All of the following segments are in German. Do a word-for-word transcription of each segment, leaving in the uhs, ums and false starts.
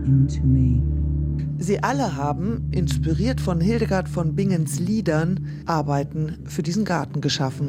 into me. Sie alle haben, inspiriert von Hildegard von Bingens Liedern, Arbeiten für diesen Garten geschaffen.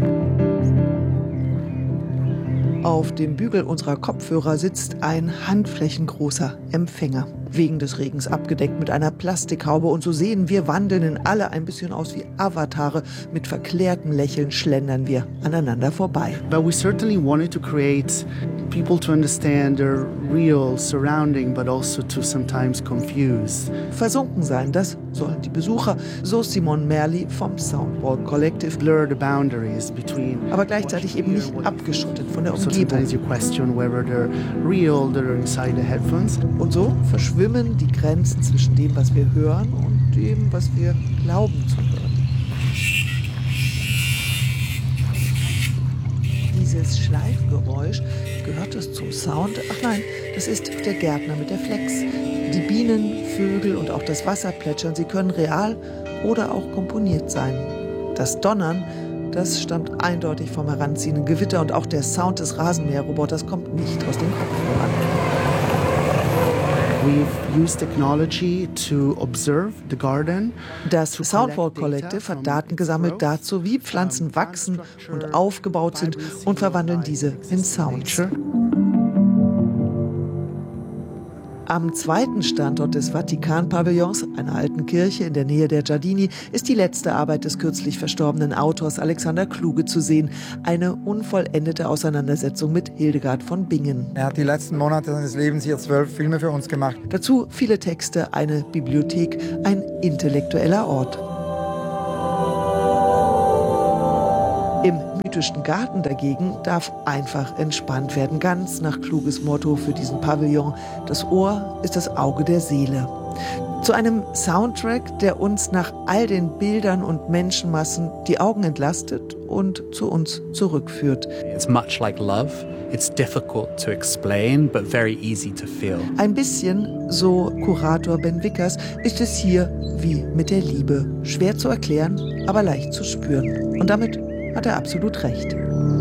Auf dem Bügel unserer Kopfhörer sitzt ein handflächengroßer Empfänger. Wegen des Regens abgedeckt mit einer Plastikhaube. Und so sehen wir Wandelnden alle ein bisschen aus wie Avatare. Mit verklärtem Lächeln schlendern wir aneinander vorbei. But we certainly wanted to create people to understand their real surrounding, but also to sometimes confuse. Versunken sein, das sollen die Besucher, so Simon Merli vom Soundwall Collective. Blur the boundaries between. Aber gleichzeitig eben nicht abgeschottet von der So Umgebung. sometimes you question whether they're real, they're inside the headphones. Und so verschwimmen die Grenzen zwischen dem, was wir hören, und dem, was wir glauben zu hören. Dieses Schleifgeräusch, gehört es zum Sound? Ach nein, das ist der Gärtner mit der Flex. Die Bienen, Vögel und auch das Wasser plätschern, sie können real oder auch komponiert sein. Das Donnern, das stammt eindeutig vom heranziehenden Gewitter, und auch der Sound des Rasenmäherroboters kommt nicht aus den Kopfhörern. We've used technology to observe the garden. Das Soundwall Collective hat Daten gesammelt dazu, wie Pflanzen wachsen und aufgebaut sind, und verwandeln diese in Sounds. Am zweiten Standort des Vatikan-Pavillons, einer alten Kirche in der Nähe der Giardini, ist die letzte Arbeit des kürzlich verstorbenen Autors Alexander Kluge zu sehen. Eine unvollendete Auseinandersetzung mit Hildegard von Bingen. Er hat die letzten Monate seines Lebens hier zwölf Filme für uns gemacht. Dazu viele Texte, eine Bibliothek, ein intellektueller Ort. Im mythischen Garten dagegen darf einfach entspannt werden, ganz nach Kluges Motto für diesen Pavillon. Das Ohr ist das Auge der Seele. Zu einem Soundtrack, der uns nach all den Bildern und Menschenmassen die Augen entlastet und zu uns zurückführt. It's much like love. It's difficult to explain, but very easy to feel. Ein bisschen, so Kurator Ben Wickers, ist es hier wie mit der Liebe. Schwer zu erklären, aber leicht zu spüren. Und damit hat er absolut recht.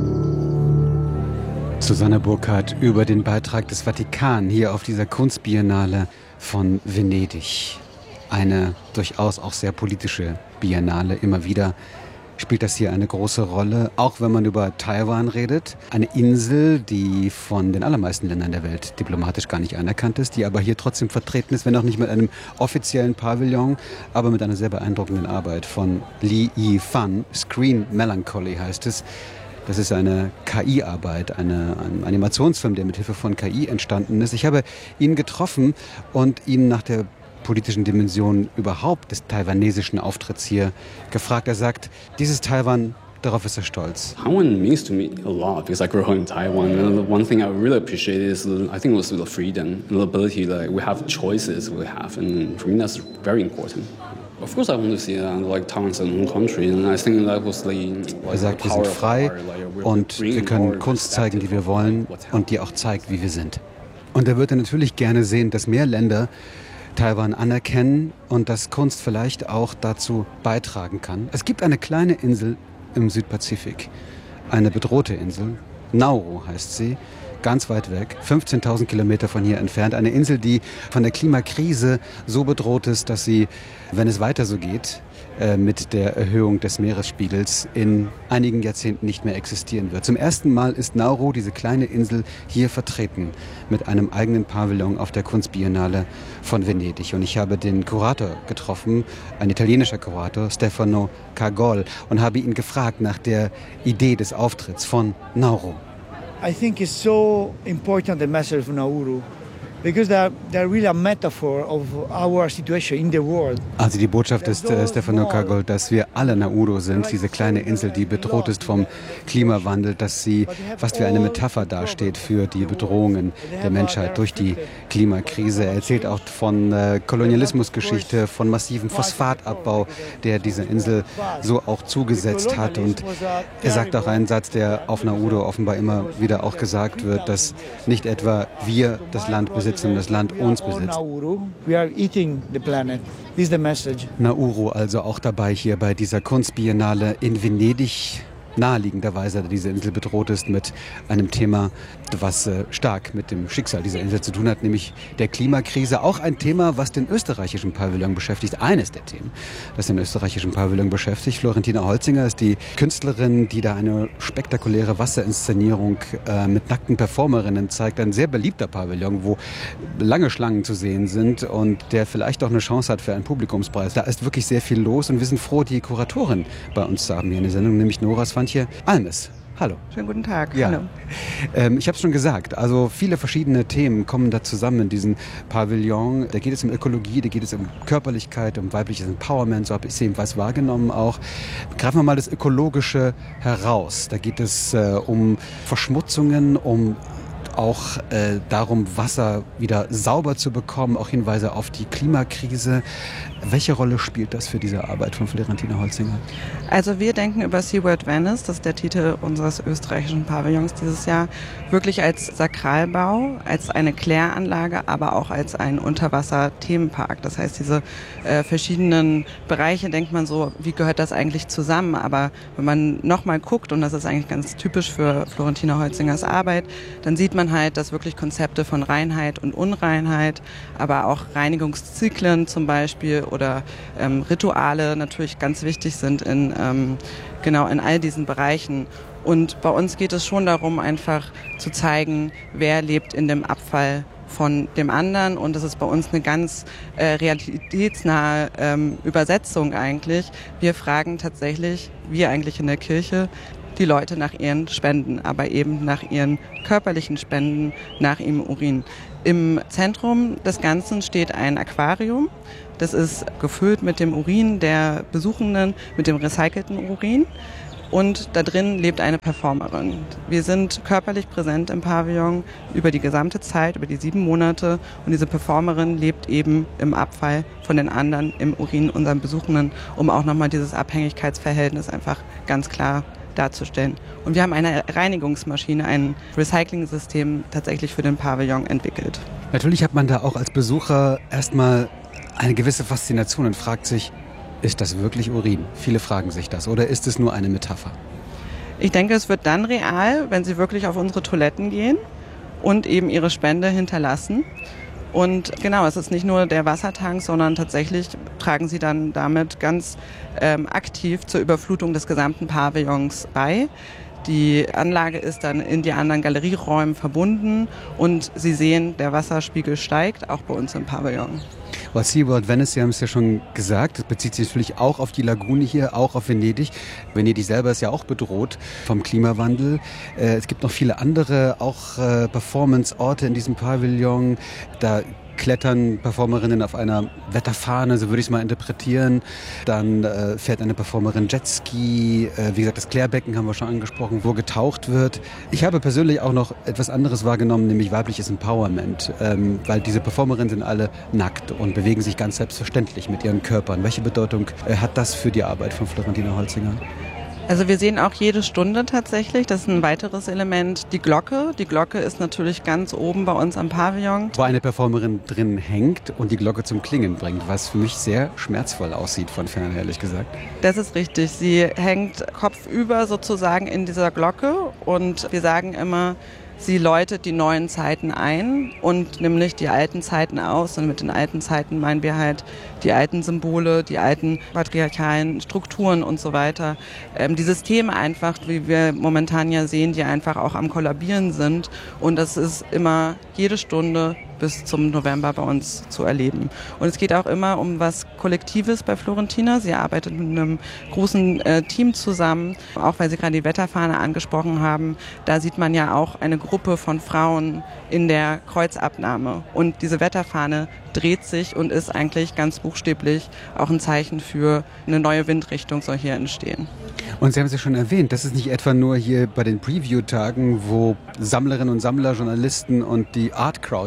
Susanne Burkhardt über den Beitrag des Vatikan hier auf dieser Kunstbiennale von Venedig. Eine durchaus auch sehr politische Biennale. Immer wieder spielt das hier eine große Rolle, auch wenn man über Taiwan redet. Eine Insel, die von den allermeisten Ländern der Welt diplomatisch gar nicht anerkannt ist, die aber hier trotzdem vertreten ist, wenn auch nicht mit einem offiziellen Pavillon, aber mit einer sehr beeindruckenden Arbeit von Li Yifan. Screen Melancholy heißt es. Das ist eine K I-Arbeit, eine, ein Animationsfilm, der mit Hilfe von K I entstanden ist. Ich habe ihn getroffen und ihn nach der politischen Dimension überhaupt des taiwanesischen Auftritts hier gefragt. Er sagt, dieses Taiwan, darauf ist er stolz. Taiwan means to me a lot because I grew up in Taiwan. And the one thing I really appreciate is, I think, it was the freedom, the ability that we have choices we have, and for me that's very important. Of course, I want to see uh, like Taiwan's own country, and I think that was the. Er sagt, wir sind frei und wir können Kunst zeigen, die wir wollen, und die auch zeigt, wie wir sind. Und er würde natürlich gerne sehen, dass mehr Länder Taiwan anerkennen und dass Kunst vielleicht auch dazu beitragen kann. Es gibt eine kleine Insel im Südpazifik, eine bedrohte Insel, Nauru heißt sie, ganz weit weg, fünfzehntausend Kilometer von hier entfernt. Eine Insel, die von der Klimakrise so bedroht ist, dass sie, wenn es weiter so geht, äh, mit der Erhöhung des Meeresspiegels in einigen Jahrzehnten nicht mehr existieren wird. Zum ersten Mal ist Nauru, diese kleine Insel, hier vertreten mit einem eigenen Pavillon auf der Kunstbiennale von Venedig. Und ich habe den Kurator getroffen, ein italienischer Kurator, Stefano Cagol, und habe ihn gefragt nach der Idee des Auftritts von Nauru. I think it's so important, the message of Nauru, because they're, they're really a metaphor of our situation in the world. Also die Botschaft ist, äh, Stefano Cagol, dass wir alle Nauru sind, diese kleine Insel, die bedroht ist vom Klimawandel, dass sie fast wie eine Metapher dasteht für die Bedrohungen der Menschheit durch die Klimakrise. Er erzählt auch von äh, Kolonialismusgeschichte, von massivem Phosphatabbau, der diese Insel so auch zugesetzt hat. Und er sagt auch einen Satz, der auf Nauru offenbar immer wieder auch gesagt wird, dass nicht etwa wir das Land besitzen, das Land uns besitzt. Nauru also auch dabei hier bei dieser Kunstbiennale in Venedig. naheliegenderweise diese Insel bedroht ist mit einem Thema, was äh, stark mit dem Schicksal dieser Insel zu tun hat, nämlich der Klimakrise. Auch ein Thema, was den österreichischen Pavillon beschäftigt. Eines der Themen, das den österreichischen Pavillon beschäftigt. Florentina Holzinger ist die Künstlerin, die da eine spektakuläre Wasserinszenierung äh, mit nackten Performerinnen zeigt. Ein sehr beliebter Pavillon, wo lange Schlangen zu sehen sind und der vielleicht auch eine Chance hat für einen Publikumspreis. Da ist wirklich sehr viel los und wir sind froh, die Kuratorin bei uns zu haben hier in der Sendung, nämlich Nora Svantje Almes. Hallo. Schönen guten Tag. Ja. Hallo. Ähm, ich habe es schon gesagt, also viele verschiedene Themen kommen da zusammen in diesem Pavillon. Da geht es um Ökologie, da geht es um Körperlichkeit, um weibliches Empowerment, so habe ich es jedenfalls wahrgenommen auch. Greifen wir mal das Ökologische heraus. Da geht es äh, um Verschmutzungen, um auch äh, darum, Wasser wieder sauber zu bekommen, auch Hinweise auf die Klimakrise. Welche Rolle spielt das für diese Arbeit von Florentina Holzinger? Also wir denken über SeaWorld Venice, das ist der Titel unseres österreichischen Pavillons dieses Jahr, wirklich als Sakralbau, als eine Kläranlage, aber auch als ein Unterwasser-Themenpark. Das heißt, diese äh, verschiedenen Bereiche, denkt man so, wie gehört das eigentlich zusammen? Aber wenn man nochmal guckt, und das ist eigentlich ganz typisch für Florentina Holzingers Arbeit, dann sieht man halt, dass wirklich Konzepte von Reinheit und Unreinheit, aber auch Reinigungszyklen zum Beispiel oder ähm, Rituale natürlich ganz wichtig sind in, ähm, genau in all diesen Bereichen. Und bei uns geht es schon darum, einfach zu zeigen, wer lebt in dem Abfall von dem anderen. Und das ist bei uns eine ganz äh, realitätsnahe ähm, Übersetzung eigentlich. Wir fragen tatsächlich, wir eigentlich in der Kirche, die Leute nach ihren Spenden, aber eben nach ihren körperlichen Spenden, nach ihrem Urin. Im Zentrum des Ganzen steht ein Aquarium. Das ist gefüllt mit dem Urin der Besuchenden, mit dem recycelten Urin. Und da drin lebt eine Performerin. Wir sind körperlich präsent im Pavillon über die gesamte Zeit, über die sieben Monate. Und diese Performerin lebt eben im Abfall von den anderen, im Urin unseren Besuchenden, um auch nochmal dieses Abhängigkeitsverhältnis einfach ganz klar darzustellen. Und wir haben eine Reinigungsmaschine, ein Recycling-System tatsächlich für den Pavillon entwickelt. Natürlich hat man da auch als Besucher erstmal eine gewisse Faszination und fragt sich, ist das wirklich Urin? Viele fragen sich das. Oder ist es nur eine Metapher? Ich denke, es wird dann real, wenn Sie wirklich auf unsere Toiletten gehen und eben Ihre Spende hinterlassen. Und genau, es ist nicht nur der Wassertank, sondern tatsächlich tragen Sie dann damit ganz ähm, aktiv zur Überflutung des gesamten Pavillons bei. Die Anlage ist dann in die anderen Galerieräume verbunden und Sie sehen, der Wasserspiegel steigt, auch bei uns im Pavillon. Well, SeaWorld Venice, Sie haben es ja schon gesagt, das bezieht sich natürlich auch auf die Lagune hier, auch auf Venedig. Venedig selber ist ja auch bedroht vom Klimawandel. Äh, es gibt noch viele andere, auch äh, Performance-Orte in diesem Pavillon. Da klettern Performerinnen auf einer Wetterfahne, so würde ich es mal interpretieren. Dann äh, fährt eine Performerin Jetski. Äh, wie gesagt, das Klärbecken haben wir schon angesprochen, wo getaucht wird. Ich habe persönlich auch noch etwas anderes wahrgenommen, nämlich weibliches Empowerment. Ähm, weil diese Performerinnen sind alle nackt und bewegen sich ganz selbstverständlich mit ihren Körpern. Welche Bedeutung äh, hat das für die Arbeit von Florentina Holzinger? Also wir sehen auch jede Stunde tatsächlich, das ist ein weiteres Element, die Glocke. Die Glocke ist natürlich ganz oben bei uns am Pavillon. Wo eine Performerin drin hängt und die Glocke zum Klingen bringt, was für mich sehr schmerzvoll aussieht von fern, ehrlich gesagt. Das ist richtig, sie hängt kopfüber sozusagen in dieser Glocke und wir sagen immer, sie läutet die neuen Zeiten ein und nämlich die alten Zeiten aus. Und mit den alten Zeiten meinen wir halt die alten Symbole, die alten patriarchalen Strukturen und so weiter. Ähm, die Systeme einfach, wie wir momentan ja sehen, die einfach auch am Kollabieren sind. Und das ist immer jede Stunde bis zum November bei uns zu erleben. Und es geht auch immer um was Kollektives bei Florentina. Sie arbeitet mit einem großen äh, Team zusammen, auch weil Sie gerade die Wetterfahne angesprochen haben. Da sieht man ja auch eine Gruppe von Frauen in der Kreuzabnahme. Und diese Wetterfahne dreht sich und ist eigentlich ganz buchstäblich auch ein Zeichen für eine neue Windrichtung soll hier entstehen. Und Sie haben es ja schon erwähnt, das ist nicht etwa nur hier bei den Preview-Tagen, wo Sammlerinnen und Sammler, Journalisten und die Art Crowd, sag ich mal,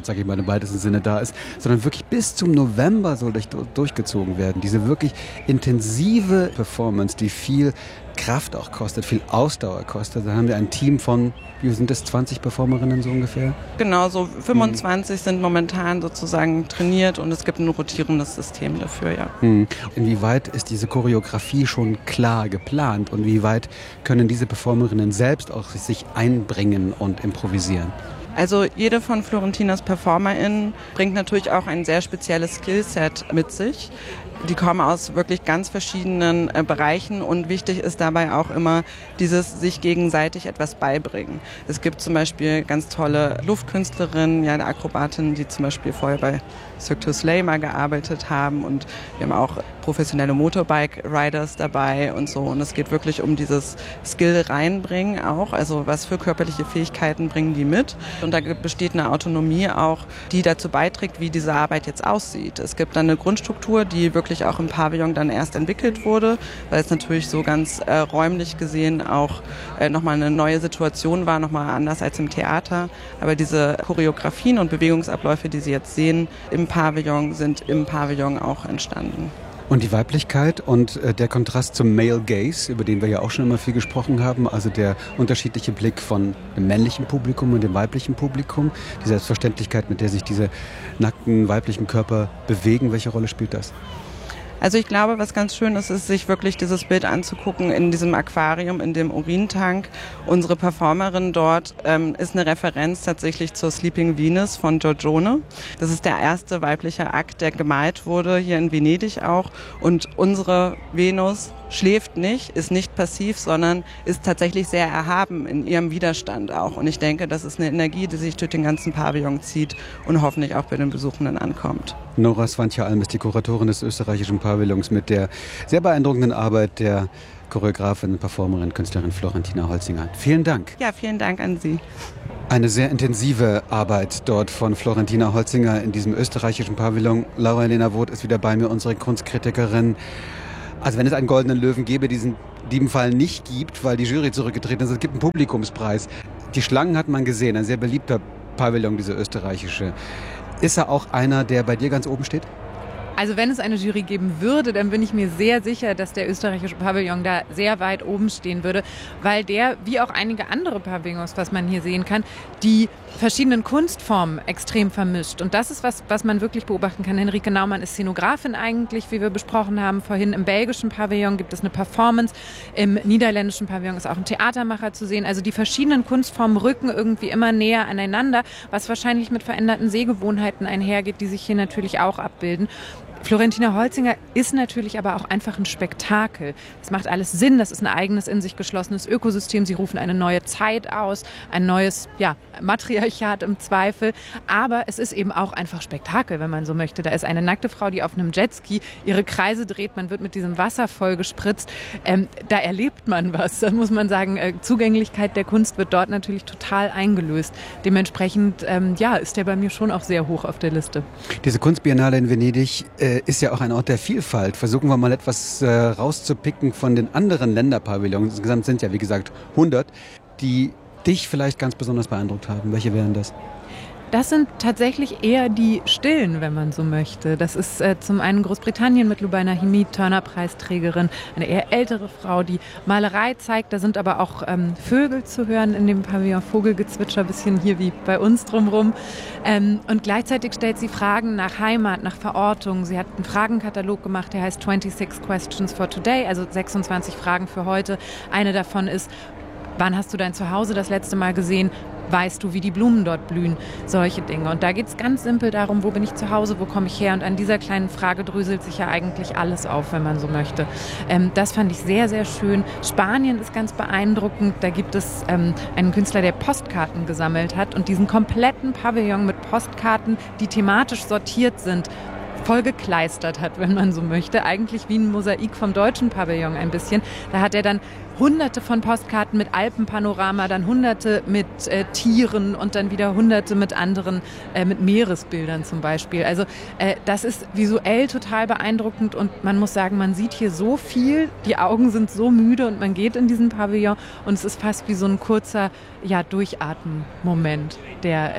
im weitesten Sinne da ist, sondern wirklich bis zum November soll durch, durchgezogen werden. Diese wirklich intensive Performance, die viel Kraft auch kostet, viel Ausdauer kostet. Da haben wir ein Team von, wie sind das, zwanzig Performerinnen so ungefähr? Genau, so fünfundzwanzig mhm. sind momentan sozusagen trainiert und es gibt ein rotierendes System dafür, ja. Mhm. Inwieweit ist diese Choreografie schon klar geplant und wie weit können diese Performerinnen selbst auch sich einbringen und improvisieren? Also jede von Florentinas PerformerInnen bringt natürlich auch ein sehr spezielles Skillset mit sich. Die kommen aus wirklich ganz verschiedenen äh, Bereichen und wichtig ist dabei auch immer dieses sich gegenseitig etwas beibringen. Es gibt zum Beispiel ganz tolle Luftkünstlerinnen, ja, Akrobatinnen, die zum Beispiel vorher bei Cirque du Soleil mal gearbeitet haben und wir haben auch professionelle Motorbike-Riders dabei und so und es geht wirklich um dieses Skill reinbringen auch, also was für körperliche Fähigkeiten bringen die mit und da besteht eine Autonomie auch, die dazu beiträgt, wie diese Arbeit jetzt aussieht. Es gibt dann eine Grundstruktur, die wirklich auch im Pavillon dann erst entwickelt wurde, weil es natürlich so ganz äh, räumlich gesehen auch äh, nochmal eine neue Situation war, nochmal anders als im Theater, aber diese Choreografien und Bewegungsabläufe, die Sie jetzt sehen im Pavillon, sind im Pavillon auch entstanden. Und die Weiblichkeit und äh, der Kontrast zum Male Gaze, über den wir ja auch schon immer viel gesprochen haben, also der unterschiedliche Blick von dem männlichen Publikum und dem weiblichen Publikum, die Selbstverständlichkeit, mit der sich diese nackten weiblichen Körper bewegen, welche Rolle spielt das? Also ich glaube, was ganz schön ist, ist, sich wirklich dieses Bild anzugucken in diesem Aquarium, in dem Urintank. Unsere Performerin dort ähm, ist eine Referenz tatsächlich zur Sleeping Venus von Giorgione. Das ist der erste weibliche Akt, der gemalt wurde, hier in Venedig auch. Und unsere Venus schläft nicht, ist nicht passiv, sondern ist tatsächlich sehr erhaben in ihrem Widerstand auch. Und ich denke, das ist eine Energie, die sich durch den ganzen Pavillon zieht und hoffentlich auch bei den Besuchenden ankommt. Nora Svantje-Alm ist die Kuratorin des österreichischen Pavillons mit der sehr beeindruckenden Arbeit der Choreografin, Performerin, Künstlerin Florentina Holzinger. Vielen Dank. Ja, vielen Dank an Sie. Eine sehr intensive Arbeit dort von Florentina Holzinger in diesem österreichischen Pavillon. Laura-Helena Voth ist wieder bei mir, unsere Kunstkritikerin. Also wenn es einen goldenen Löwen gäbe, diesen in diesem Fall nicht gibt, weil die Jury zurückgetreten ist, es gibt einen Publikumspreis. Die Schlangen hat man gesehen, ein sehr beliebter Pavillon, dieser österreichische. Ist er auch einer, der bei dir ganz oben steht? Also wenn es eine Jury geben würde, dann bin ich mir sehr sicher, dass der österreichische Pavillon da sehr weit oben stehen würde, weil der, wie auch einige andere Pavillons, was man hier sehen kann, die verschiedenen Kunstformen extrem vermischt. Und das ist was, was man wirklich beobachten kann. Henrike Naumann ist Szenografin eigentlich, wie wir besprochen haben vorhin. Im belgischen Pavillon gibt es eine Performance, im niederländischen Pavillon ist auch ein Theatermacher zu sehen. Also die verschiedenen Kunstformen rücken irgendwie immer näher aneinander, was wahrscheinlich mit veränderten Sehgewohnheiten einhergeht, die sich hier natürlich auch abbilden. Florentina Holzinger ist natürlich aber auch einfach ein Spektakel. Es macht alles Sinn, das ist ein eigenes, in sich geschlossenes Ökosystem. Sie rufen eine neue Zeit aus, ein neues ja, Matriarchat im Zweifel. Aber es ist eben auch einfach Spektakel, wenn man so möchte. Da ist eine nackte Frau, die auf einem Jetski ihre Kreise dreht. Man wird mit diesem Wasser voll gespritzt. Ähm, da erlebt man was. Da muss man sagen, äh, Zugänglichkeit der Kunst wird dort natürlich total eingelöst. Dementsprechend ähm, ja, ist der bei mir schon auch sehr hoch auf der Liste. Diese Kunstbiennale in Venedig äh, ist ja auch ein Ort der Vielfalt. Versuchen wir mal etwas äh, rauszupicken von den anderen Länderpavillons. Insgesamt sind ja, wie gesagt, hundert, die dich vielleicht ganz besonders beeindruckt haben. Welche wären das? Das sind tatsächlich eher die Stillen, wenn man so möchte. Das ist äh, zum einen Großbritannien mit Lubaina Himid, Turner-Preisträgerin, eine eher ältere Frau, die Malerei zeigt. Da sind aber auch ähm, Vögel zu hören in dem Pavillon, Vogelgezwitscher, ein bisschen hier wie bei uns drumherum. Ähm, und gleichzeitig stellt sie Fragen nach Heimat, nach Verortung. Sie hat einen Fragenkatalog gemacht, der heißt twenty-six Questions for Today, also sechsundzwanzig Fragen für heute. Eine davon ist, wann hast du dein Zuhause das letzte Mal gesehen? Weißt du, wie die Blumen dort blühen? Solche Dinge. Und da geht es ganz simpel darum, wo bin ich zu Hause, wo komme ich her? Und an dieser kleinen Frage dröselt sich ja eigentlich alles auf, wenn man so möchte. Ähm, das fand ich sehr, sehr schön. Spanien ist ganz beeindruckend. Da gibt es ähm, einen Künstler, der Postkarten gesammelt hat und diesen kompletten Pavillon mit Postkarten, die thematisch sortiert sind, vollgekleistert hat, wenn man so möchte. Eigentlich wie ein Mosaik vom deutschen Pavillon ein bisschen. Da hat er dann hunderte von Postkarten mit Alpenpanorama, dann hunderte mit äh, Tieren und dann wieder hunderte mit anderen, äh, mit Meeresbildern zum Beispiel. Also äh, das ist visuell total beeindruckend und man muss sagen, man sieht hier so viel, die Augen sind so müde und man geht in diesen Pavillon und es ist fast wie so ein kurzer ja, Durchatmen-Moment, der äh,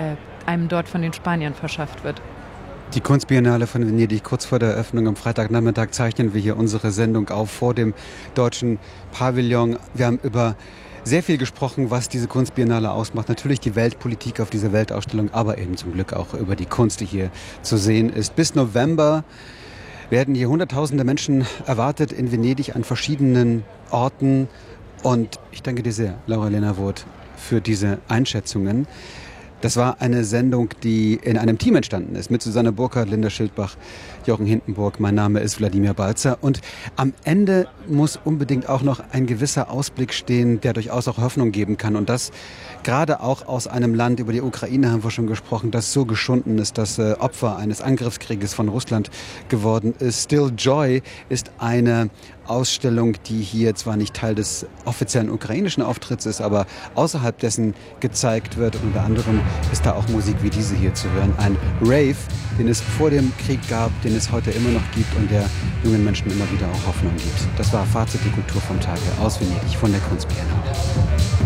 einem dort von den Spaniern verschafft wird. Die Kunstbiennale von Venedig, kurz vor der Eröffnung am Freitagnachmittag zeichnen wir hier unsere Sendung auf vor dem deutschen Pavillon. Wir haben über sehr viel gesprochen, was diese Kunstbiennale ausmacht. Natürlich die Weltpolitik auf dieser Weltausstellung, aber eben zum Glück auch über die Kunst, die hier zu sehen ist. Bis November werden hier hunderttausende Menschen erwartet in Venedig an verschiedenen Orten. Und ich danke dir sehr, Laura-Lena Woth, für diese Einschätzungen. Das war eine Sendung, die in einem Team entstanden ist, mit Susanne Burkhardt, Linda Schildbach, Jochen Hindenburg. Mein Name ist Wladimir Balzer. Und am Ende muss unbedingt auch noch ein gewisser Ausblick stehen, der durchaus auch Hoffnung geben kann. Und das gerade auch aus einem Land, über die Ukraine haben wir schon gesprochen, das so geschunden ist, das äh, Opfer eines Angriffskrieges von Russland geworden ist. Still Joy ist eine Ausstellung, die hier zwar nicht Teil des offiziellen ukrainischen Auftritts ist, aber außerhalb dessen gezeigt wird. Und unter anderem ist da auch Musik wie diese hier zu hören. Ein Rave, den es vor dem Krieg gab, den es heute immer noch gibt und der jungen Menschen immer wieder auch Hoffnung gibt. Das war Fazit, die Kultur vom Tage aus Venedig von der Kunstbiennale.